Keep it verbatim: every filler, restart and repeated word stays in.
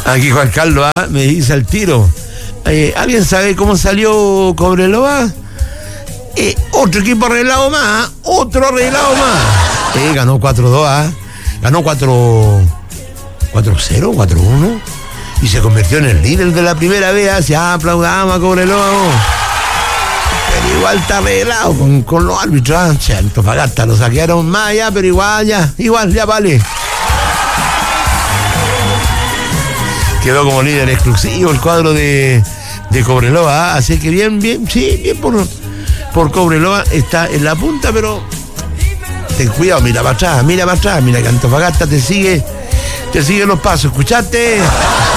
Aquí Juan Carlos ¿ah? me dice al tiro. Eh, ¿Alguien sabe cómo salió Cobreloa? Eh, otro equipo arreglado más, otro arreglado más. Eh, ganó cuatro dos, ¿ah? Ganó cuatro cero, cuatro uno y se convirtió en el líder de la primera vez. Ya aplaudamos a Cobreloa. Pero igual está arreglado con, con los árbitros. Antofagasta lo saquearon más ya, pero igual ya, igual ya vale. Quedó como líder exclusivo el cuadro de, de Cobreloa, ¿ah? Así que bien, bien, sí, bien por, por Cobreloa, está en la punta, pero ten cuidado, mira para atrás, mira para atrás, mira que Antofagasta te sigue, te sigue los pasos, ¿escuchaste?